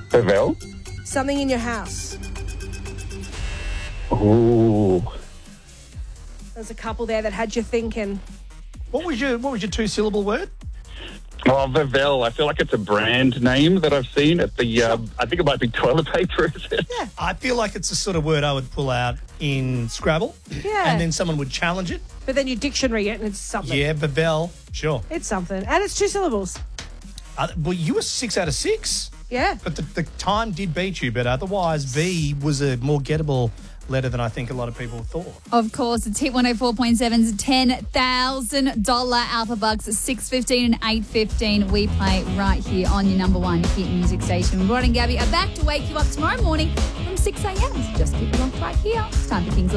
Bevel. Something in your house. Ooh. There's a couple there that had you thinking. What was your two-syllable word? Oh, Bevel. I feel like it's a brand name that I've seen at the, I think it might be toilet paper, is it? Yeah. I feel like it's the sort of word I would pull out in Scrabble. Yeah. And then someone would challenge it. But then you dictionary it and it's something. Yeah, Bevel. Sure. It's something. And it's 2 syllables. Well, you were 6 out of 6. Yeah. But the time did beat you, but otherwise V was a more gettable letter than I think a lot of people thought. Of course, it's Hit 104.7's $10,000 Alpha Bucks at 6:15 and 8:15. We play right here on your number one hit music station. Rod and Gabby are back to wake you up tomorrow morning from 6 a.m. So just keep it locked right here. It's time for Kings of